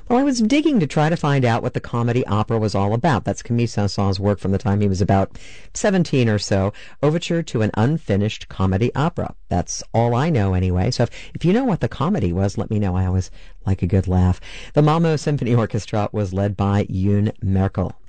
Well, I was digging to try to find out what the comedy opera was all about. That's Camille Saint-Saëns' work from the time he was about 17 or so, Overture to an Unfinished Comedy Opera. That's all I know anyway. So if you know what the comedy was, let me know. I always like a good laugh. The Malmö Symphony Orchestra was led by Yoon Merkel.